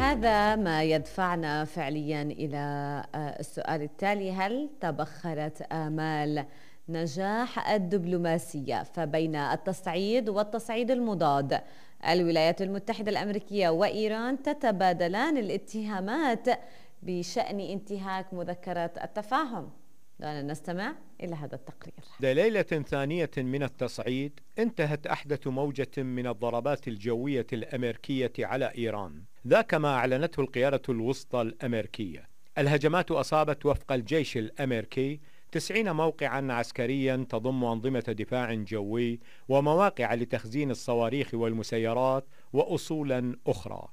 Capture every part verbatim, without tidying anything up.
هذا ما يدفعنا فعليا إلى السؤال التالي: هل تبخرت آمال نجاح الدبلوماسية فبين التصعيد والتصعيد المضاد؟ الولايات المتحدة الأمريكية وإيران تتبادلان الاتهامات بشأن انتهاك مذكرة التفاهم. دعنا نستمع إلى هذا التقرير. ليلة ثانية من التصعيد انتهت أحدث موجة من الضربات الجوية الأمريكية على إيران، ذاك ما أعلنته القيادة الوسطى الأمريكية. الهجمات أصابت وفق الجيش الأمريكي تسعين موقعا عسكريا تضم أنظمة دفاع جوي ومواقع لتخزين الصواريخ والمسيرات وأصولا أخرى.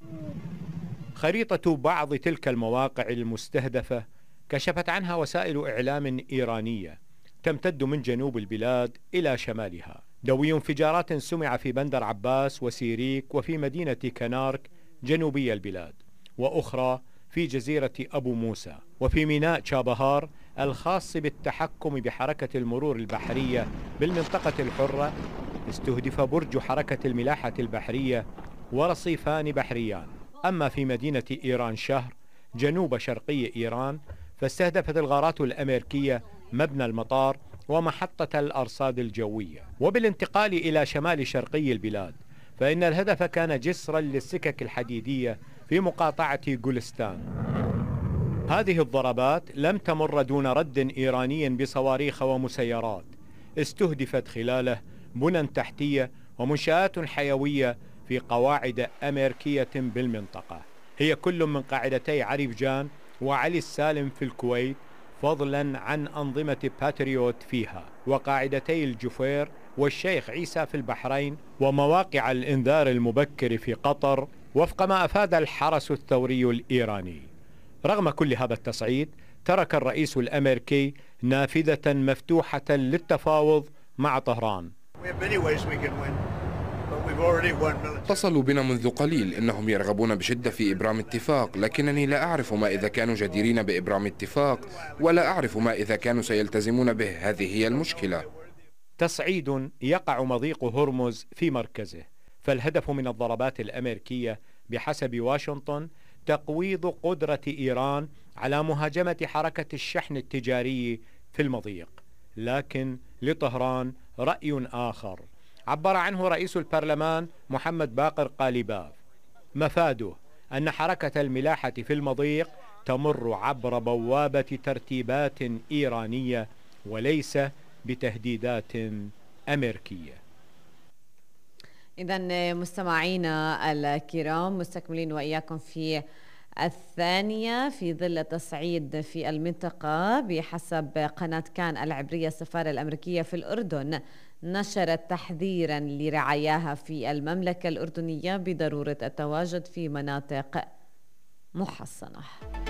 خريطة بعض تلك المواقع المستهدفة كشفت عنها وسائل إعلام إيرانية تمتد من جنوب البلاد إلى شمالها. دوي انفجارات سمع في بندر عباس وسيريك وفي مدينة كنارك جنوبي البلاد، وأخرى في جزيرة أبو موسى وفي ميناء شابهار الخاص بالتحكم بحركة المرور البحرية بالمنطقة الحرة. استهدف برج حركة الملاحة البحرية ورصيفان بحريان. أما في مدينة إيران شهر جنوب شرقي إيران فاستهدفت الغارات الأمريكية مبنى المطار ومحطة الأرصاد الجوية. وبالانتقال إلى شمال شرقي البلاد فإن الهدف كان جسرا للسكك الحديدية في مقاطعة جولستان. هذه الضربات لم تمر دون رد إيراني بصواريخ ومسيرات استهدفت خلاله بنى تحتية ومنشآت حيوية في قواعد أمريكية بالمنطقة، هي كل من قاعدتي عريفجان وعلي السالم في الكويت، فضلا عن أنظمة باتريوت فيها، وقاعدتي الجفير والشيخ عيسى في البحرين، ومواقع الإنذار المبكر في قطر، وفق ما أفاد الحرس الثوري الإيراني. رغم كل هذا التصعيد ترك الرئيس الأمريكي نافذة مفتوحة للتفاوض مع طهران. اتصلوا بنا منذ قليل، إنهم يرغبون بشدة في إبرام اتفاق، لكنني لا أعرف ما إذا كانوا جديرين بإبرام اتفاق، ولا أعرف ما إذا كانوا سيلتزمون به. هذه هي المشكلة. تصعيد يقع مضيق هرمز في مركزه، فالهدف من الضربات الأمريكية بحسب واشنطن تقويض قدرة إيران على مهاجمة حركة الشحن التجاري في المضيق. لكن لطهران رأي آخر عبر عنه رئيس البرلمان محمد باقر قالباف، مفاده أن حركة الملاحة في المضيق تمر عبر بوابة ترتيبات إيرانية وليس بتهديدات أمريكية. إذن مستمعينا الكرام، مستكملين وإياكم في الثانية في ظل تصعيد في المنطقة. بحسب قناة كان العبرية، السفارة الأمريكية في الأردن نشرت تحذيرا لرعاياها في المملكة الأردنية بضرورة التواجد في مناطق محصنة.